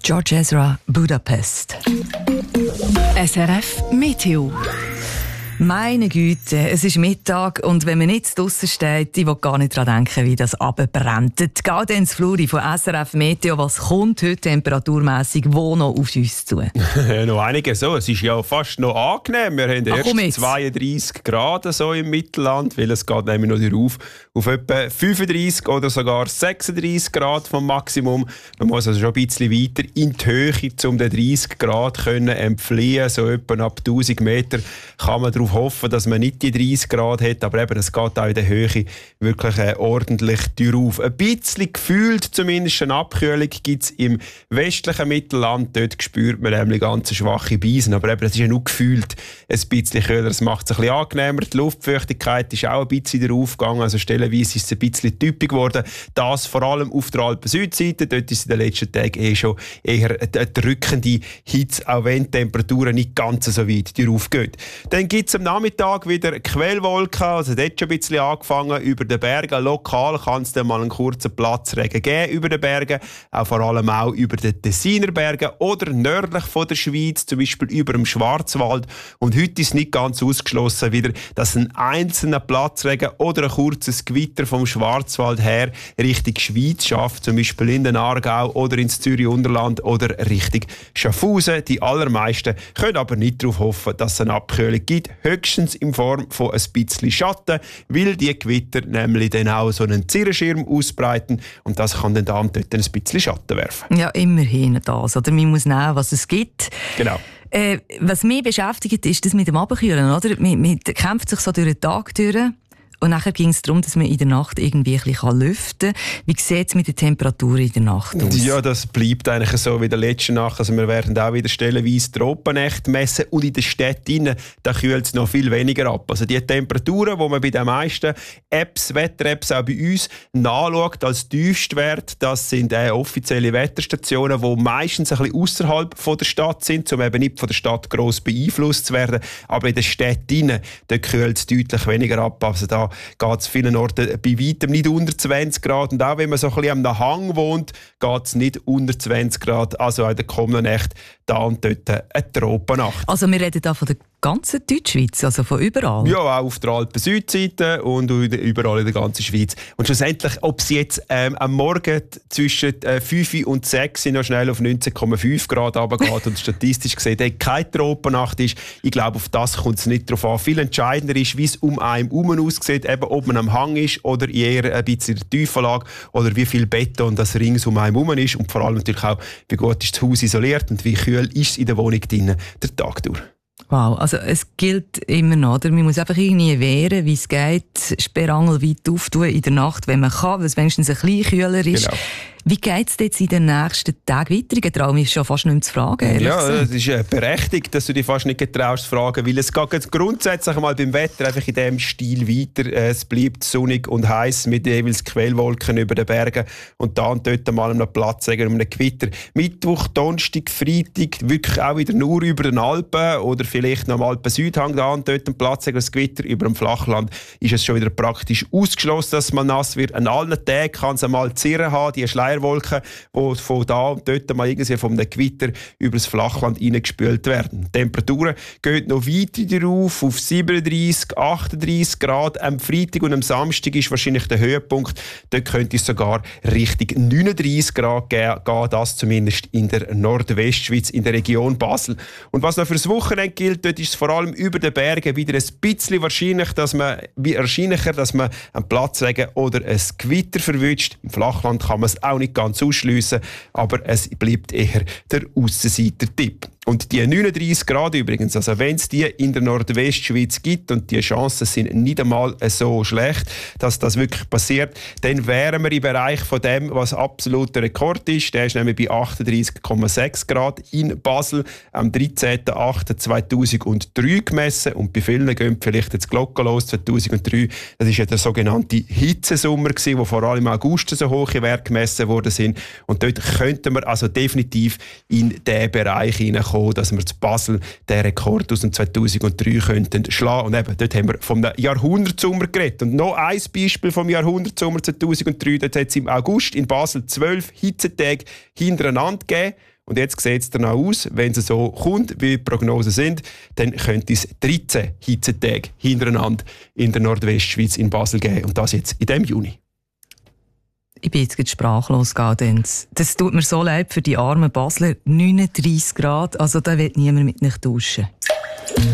George Ezra, Budapest. SRF Meteo. Meine Güte, es ist Mittag und wenn man nicht draussen steht, ich will gar nicht daran denken, wie das runterbrennt. Die Gaudenz Fluri von SRF Meteo, was kommt heute temperaturmässig wo noch auf uns zu? Noch einiges so. Es ist ja fast noch angenehm. Wir haben erst 32 Grad so im Mittelland, weil es geht nämlich noch rauf auf etwa 35 oder sogar 36 Grad vom Maximum. Man muss also schon ein bisschen weiter in die Höhe, um den 30 Grad können entfliehen. So etwa ab 1000 Meter kann man darauf hoffen, dass man nicht die 30 Grad hat, aber eben, es geht auch in der Höhe wirklich ordentlich drauf. Ein bisschen gefühlt zumindest eine Abkühlung gibt es im westlichen Mittelland. Dort spürt man nämlich ganz schwache Beisen, aber eben, es ist ja nur gefühlt ein bisschen kühler. Es macht es ein bisschen angenehmer. Die Luftfeuchtigkeit ist auch ein bisschen darauf gegangen, also stellenweise ist es ein bisschen typisch geworden. Das vor allem auf der Alpen-Südseite. Dort ist es in den letzten Tagen schon eher eine drückende Hitze, auch wenn die Temperaturen nicht ganz so weit darauf gehen. Dann gibt es am Nachmittag wieder Quellwolken, also dort schon ein bisschen angefangen über den Bergen. Lokal kann es dann mal einen kurzen Platzregen geben über den Bergen, auch vor allem auch über den Tessiner Bergen oder nördlich von der Schweiz, zum Beispiel über dem Schwarzwald. Und heute ist nicht ganz ausgeschlossen wieder, dass ein einzelner Platzregen oder ein kurzes Gewitter vom Schwarzwald her Richtung Schweiz schafft, zum Beispiel in den Aargau oder ins Zürich-Unterland oder Richtung Schaffhausen. Die allermeisten können aber nicht darauf hoffen, dass es eine Abkühlung gibt, höchstens in Form von ein bisschen Schatten, weil die Gewitter nämlich dann auch so einen Zirrenschirm ausbreiten und das kann dann da und dort ein bisschen Schatten werfen. Ja, immerhin das. Oder man muss nehmen, was es gibt. Genau. Was mich beschäftigt, ist das mit dem Abkühlen, oder? Man kämpft sich so durch den Tag durch. Und nachher ging es darum, dass man in der Nacht irgendwie ein bisschen lüften kann. Wie sieht es mit der Temperatur in der Nacht aus? Ja, das bleibt eigentlich so wie in der letzten Nacht. Also wir werden auch wieder stellenweise Tropennächte messen und in den Städten da kühlt es noch viel weniger ab. Also die Temperaturen, die man bei den meisten Apps, Wetter-Apps auch bei uns nachschaut als Tiefstwert, das sind offizielle Wetterstationen, die meistens ein bisschen außerhalb der Stadt sind, um eben nicht von der Stadt gross beeinflusst zu werden. Aber in den Städten da kühlt es deutlich weniger ab. Also da geht es vielen Orten bei weitem nicht unter 20 Grad. Und auch wenn man so ein bisschen am Hang wohnt, geht es nicht unter 20 Grad. Also auch in der kommenden Nacht da und dort eine Tropennacht. Also wir reden da von der ganzen Deutschschweiz, also von überall? Ja, auch auf der Alpen-Südseite und überall in der ganzen Schweiz. Und schlussendlich, ob es jetzt am Morgen zwischen 5 und 6 noch schnell auf 19,5 Grad runtergeht und statistisch gesehen keine Tropennacht ist, ich glaube, auf das kommt es nicht drauf an. Viel entscheidender ist, wie es um einen herum aussieht, eben ob man am Hang ist oder eher ein bisschen in der Tiefenlage oder wie viel Beton das rings um einen herum ist und vor allem natürlich auch, wie gut ist das Haus isoliert und wie kühl ist es in der Wohnung drinnen der Tag durch. Wow, also es gilt immer noch, oder? Man muss einfach irgendwie wehren, wie es geht, Sperrangel weit auftun in der Nacht, wenn man kann, weil es wenigstens ein bisschen kühler ist. Genau. Wie geht es jetzt in den nächsten Tagen weiter? Ich getraue mich schon fast nicht mehr zu fragen. Ja, es ist berechtigt, dass du dich fast nicht getraust zu fragen, weil es geht grundsätzlich mal beim Wetter einfach in diesem Stil weiter. Es bleibt sonnig und heiß mit jeweils Quellwolken über den Bergen und da und dort mal einen Platz um einen Gewitter. Mittwoch, Donnerstag, Freitag wirklich auch wieder nur über den Alpen oder vielleicht noch am Alpen-Südhang da und dort einen Platz das Gewitter. Über dem Flachland ist es schon wieder praktisch ausgeschlossen, dass man nass wird. An allen Tagen kann es einmal Zirren haben, die Schleierwolken, die von da und dort mal irgendwie von einem Gewitter über das Flachland reingespült werden. Die Temperaturen gehen noch weiter rauf, auf 37, 38 Grad. Am Freitag und am Samstag ist wahrscheinlich der Höhepunkt. Dort könnte es sogar Richtung 39 Grad gehen, das zumindest in der Nordwestschweiz, in der Region Basel. Und was noch für das Wochenende gilt, dort ist es vor allem über den Bergen wieder ein bisschen wahrscheinlicher, dass man einen Platzregen oder ein Gewitter verwünscht. Im Flachland kann man es auch nicht ganz ausschliessen, aber es bleibt eher der Aussenseiter-Tipp. Und die 39 Grad übrigens, also wenn es die in der Nordwestschweiz gibt und die Chancen sind nicht einmal so schlecht, dass das wirklich passiert, dann wären wir im Bereich von dem, was absoluter Rekord ist. Der ist nämlich bei 38,6 Grad in Basel am 13.08.2003 gemessen und bei vielen gehen vielleicht jetzt Glocken los, 2003. Das ist ja der sogenannte Hitzesommer gewesen, wo vor allem im August so hohe Werte gemessen worden sind und dort könnten wir also definitiv in diesen Bereich hineinkommen, dass wir zu Basel den Rekord aus dem 2003 könnten schlagen. Und eben, dort haben wir vom Jahrhundertsommer geredet. Und noch ein Beispiel vom Jahrhundertsommer 2003, dort hat es im August in Basel 12 Hitzetage hintereinander gegeben. Und jetzt sieht es danach aus, wenn es so kommt, wie die Prognosen sind, dann könnte es 13 Hitzetage hintereinander in der Nordwestschweiz in Basel geben. Und das jetzt in diesem Juni. Ich bin jetzt sprachlos, Gaudenz. Das tut mir so leid für die armen Basler. 39 Grad, also da will niemand mit nicht duschen.